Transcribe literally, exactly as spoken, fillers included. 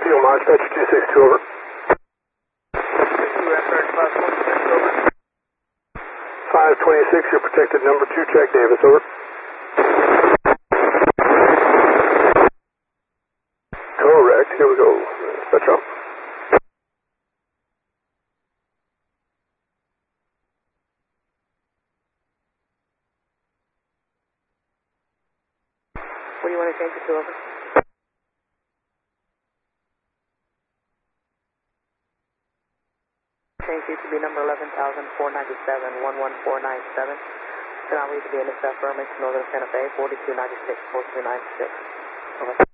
Eagle Lodge, Dispatcher two six two, over. five twenty-six, you're protected number two, check Davis, over. Correct, here we go. Dispatcher. What do you want to change it to, over? Change it to be number eleven thousand four ninety-seven, one one four nine seven. Denali to be in the affirmation, Northern Santa Fe, forty-two ninety-six, four two nine six. Over.